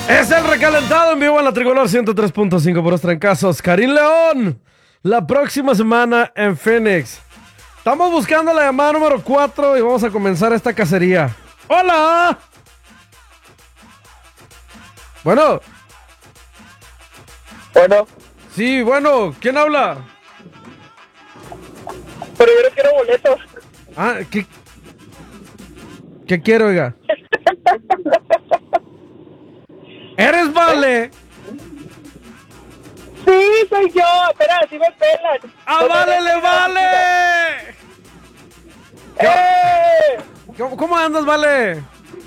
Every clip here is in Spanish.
Es el recalentado en vivo en la Tricolor 103.5 por los trancazos. Karim León, la próxima semana en Phoenix. Estamos buscando la llamada número 4 y vamos a comenzar esta cacería. ¡Hola! Bueno. Bueno. Sí, bueno, ¿quién habla? Pero yo no quiero boletos. Ah, ¿qué quiero, oiga? ¿Eres Vale? Sí, soy yo. Espera, así me pelan. ¡Ah, Vale, le vale! ¿Cómo andas, Vale?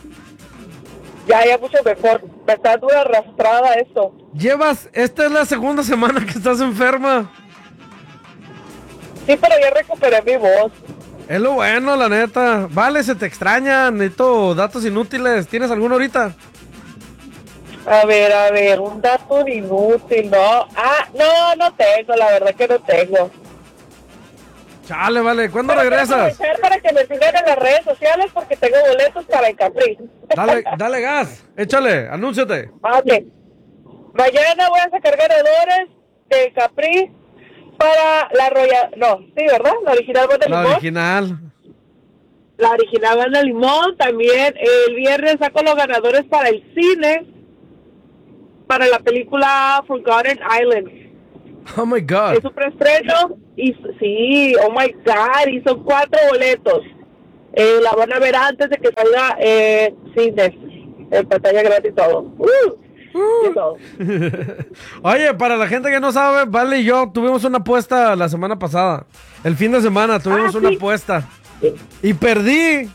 Ya mucho mejor. Me está dura arrastrada esto. Esta es la segunda semana que estás enferma. Sí, pero ya recuperé mi voz. Es lo bueno, la neta. Vale, se te extraña. Necesito datos inútiles. ¿Tienes alguno ahorita? A ver, un dato inútil, ¿no? No tengo, la verdad que no tengo. Chale, Vale, ¿cuándo Pero regresas? quiero aprovechar para que me sigan en las redes sociales porque tengo boletos para el Capri. Dale gas, échale, anúnciate. Ok. Mañana voy a sacar ganadores de Capri para la Royal... No, sí, ¿verdad? La original Banda La Limón. original. La original Banda Limón. También el viernes saco los ganadores para el cine, para la película Forgotten Island. Oh my God. Es un preestreno y sí, oh my God, y son 4 boletos. La van a ver antes de que salga cines, en pantalla gratis y todo. Y todo. Oye, para la gente que no sabe, Vale y yo tuvimos una apuesta la semana pasada. El fin de semana tuvimos una apuesta. Sí. Y perdí.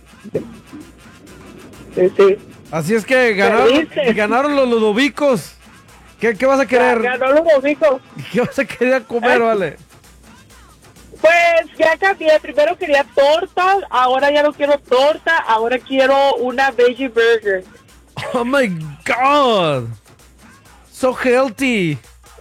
Sí. Así es que Perdiste. ganaron los ludovicos. ¿Qué vas a querer? Ganó los domingos. ¿Qué vas a querer comer, Vale? Pues ya cambié, primero quería torta, ahora ya no quiero torta, ahora quiero una veggie burger. Oh my God. So healthy.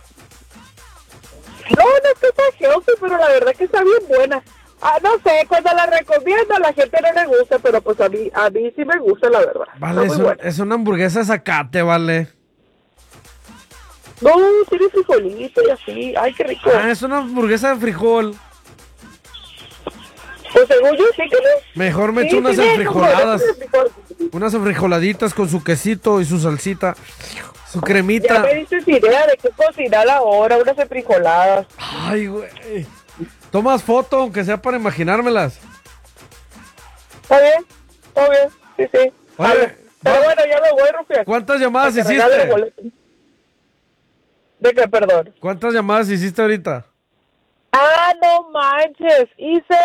No está tan healthy, pero la verdad que está bien buena. No sé, cuando la recomiendo a la gente no le gusta, pero pues a mí sí me gusta, la verdad. Vale, es una hamburguesa de zacate, Vale. No, tiene frijolito y así. Ay, qué rico. Es una hamburguesa de frijol. Pues según yo sí que no. Mejor me Sí, echo unas tiene enfrijoladas. como frijol. Unas enfrijoladitas con su quesito y su salsita. Su cremita. Ya me diste idea de qué cocinar ahora, unas enfrijoladas. Ay, güey. Tomas foto, aunque sea para imaginármelas. Está bien, sí. Oye, Pero bueno, ya me voy, Rufián. ¿cuántas llamadas Para que regale hiciste? boletos. ¿De qué, perdón? ¿Cuántas llamadas hiciste ahorita? No manches, hice...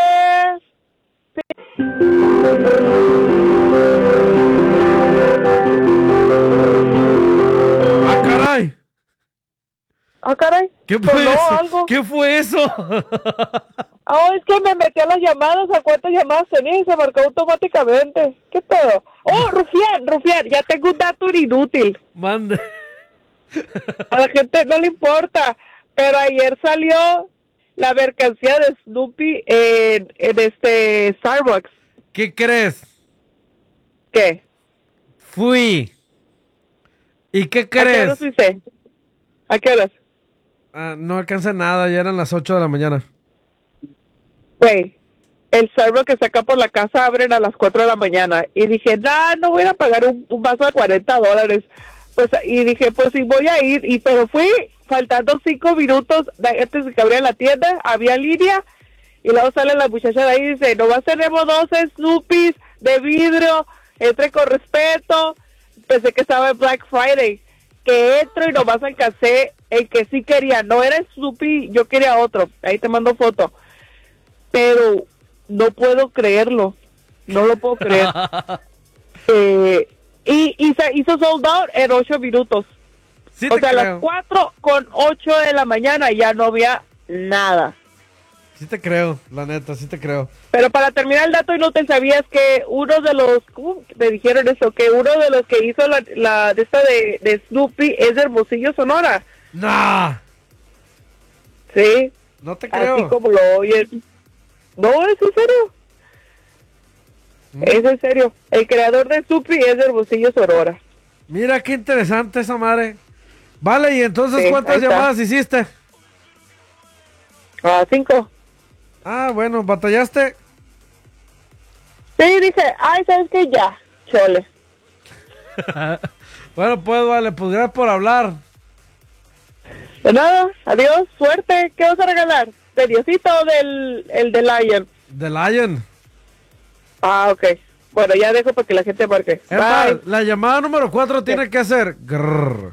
¡Ah, caray! caray. ¿Qué Pues fue no, eso? algo. ¿Qué fue eso? Es que me metí a las llamadas, a cuántas llamadas tenía y se marcó automáticamente. ¿Qué pedo? Rufián, ya tengo un dato inútil. Mande. A la gente no le importa, pero ayer salió la mercancía de Snoopy en este Starbucks. ¿Qué crees? ¿Qué? Fui. ¿Y qué ¿A qué crees? horas fuiste? ¿A qué horas? No alcanza nada, ya eran las 8 de la mañana. Güey, el Starbucks que está acá por la casa abren a las 4 de la mañana. Y dije, no voy a pagar un vaso de $40. Pues, y dije, pues sí voy a ir. Pero fui faltando 5 minutos antes de que abriera la tienda, había línea. Y luego sale la muchacha de ahí y dice, nomás tenemos 12 Snoopys de vidrio, entre con respeto. Pensé que estaba en Black Friday. Que entro y nomás alcancé el que sí quería. No era Snoopy, yo quería otro. Ahí te mando foto. Pero no puedo creerlo. No lo puedo creer. Y se hizo sold out en 8 minutos. Sí, O sea, a las creo. 4:08 de la mañana ya no había nada. Sí te creo, la neta, sí te creo. Pero para terminar el dato inútil, ¿sabías que uno de los... ¿Cómo me dijeron eso? Que uno de los que hizo la de esta de Snoopy es de Hermosillo, Sonora. ¡Nah! Sí. No te creo. Así como lo oyen. No, es en serio. Es en serio. El creador de Snoopy es de Hermosillo, Sonora. Mira qué interesante esa madre. Vale, y entonces, Sí, ¿cuántas ahí está. llamadas hiciste? 5. Ah, bueno, ¿batallaste? Sí, dije, ay, ¿sabes qué? Ya, chole. Bueno, pues vale, pues gracias por hablar. De nada, adiós, suerte. ¿Qué vas a regalar? ¿De Diosito o el de Lion? The Lion. Ah, ok. Bueno, ya dejo para que la gente marque. Es más, Bye. la llamada número 4 tiene que hacer grrr.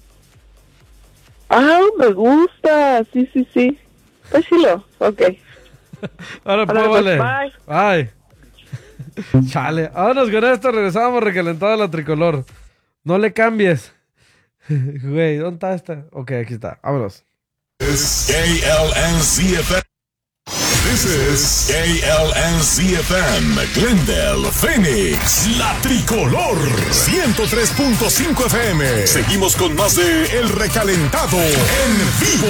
Ah, me gusta. Sí, sí, sí. Pues chilo. Ok. Ahora pues Ándale, vale. pues, Bye. Chale. Vámonos con esto, regresamos recalentado a la tricolor. No le cambies. Güey, ¿dónde está esta? Ok, aquí está. Vámonos. KLNCFM. This is KLNCFM, Glendale, Phoenix, la tricolor, 103.5 FM. Seguimos con más de El Recalentado en vivo.